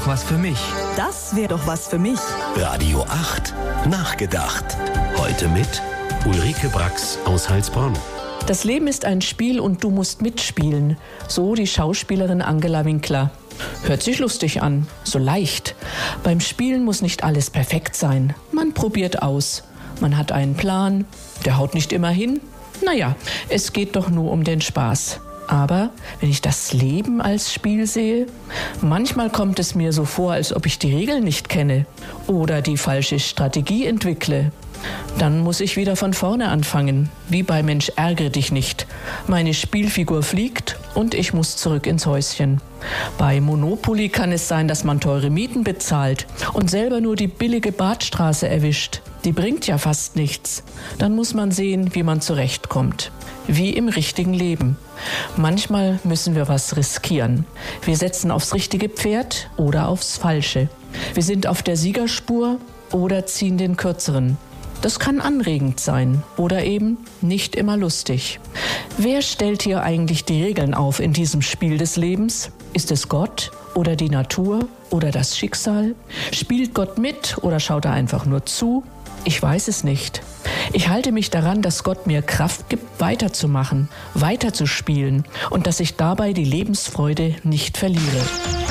doch was für mich. Das wäre doch was für mich. Radio 8. Nachgedacht. Heute mit Ulrike Brax aus Heilsbronn. Das Leben ist ein Spiel und du musst mitspielen. So die Schauspielerin Angela Winkler. Hört sich lustig an, so leicht. Beim Spielen muss nicht alles perfekt sein. Man probiert aus. Man hat einen Plan, der haut nicht immer hin. Naja, es geht doch nur um den Spaß. Aber wenn ich das Leben als Spiel sehe, manchmal kommt es mir so vor, als ob ich die Regeln nicht kenne oder die falsche Strategie entwickle. Dann muss ich wieder von vorne anfangen, wie bei Mensch ärgere dich nicht. Meine Spielfigur fliegt und ich muss zurück ins Häuschen. Bei Monopoly kann es sein, dass man teure Mieten bezahlt und selber nur die billige Badstraße erwischt. Die bringt ja fast nichts. Dann muss man sehen, wie man zurechtkommt. Wie im richtigen Leben. Manchmal müssen wir was riskieren. Wir setzen aufs richtige Pferd oder aufs falsche. Wir sind auf der Siegerspur oder ziehen den kürzeren. Das kann anregend sein oder eben nicht immer lustig. Wer stellt hier eigentlich die Regeln auf in diesem Spiel des Lebens? Ist es Gott oder die Natur oder das Schicksal? Spielt Gott mit oder schaut er einfach nur zu? Ich weiß es nicht. Ich halte mich daran, dass Gott mir Kraft gibt, weiterzumachen, weiterzuspielen und dass ich dabei die Lebensfreude nicht verliere.